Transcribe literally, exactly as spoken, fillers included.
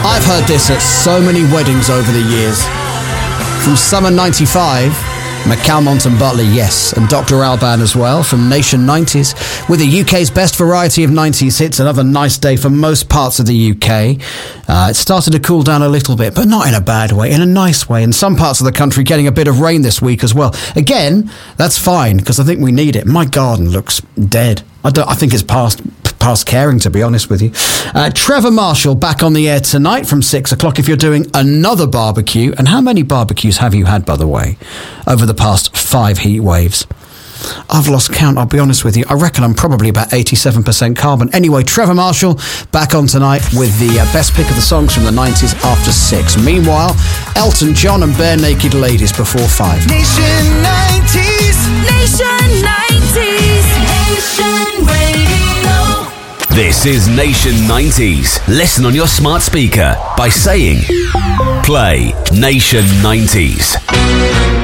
I've heard this at so many weddings over the years. From Summer ninety-five, McCalmont and Butler, yes, and Doctor Alban as well, from Nation nineties. With the U K's best variety of nineties hits, another nice day for most parts of the U K. Uh, it started to cool down a little bit, but not in a bad way, in a nice way. In some parts of the country, getting a bit of rain this week as well. Again, that's fine, because I think we need it. My garden looks dead. I, don't, I think it's past... past caring, to be honest with you. Uh, Trevor Marshall back on the air tonight from six o'clock if you're doing another barbecue. And how many barbecues have you had, by the way, over the past five heat waves? I've lost count, I'll be honest with you. I reckon I'm probably about eighty-seven percent carbon. Anyway, Trevor Marshall back on tonight with the uh, best pick of the songs from the nineties after six. Meanwhile, Elton John and Bare Naked Ladies before five. Nation nineties. Nation nineties. Nation Radio. This is Nation nineties. Listen on your smart speaker by saying, play Nation nineties.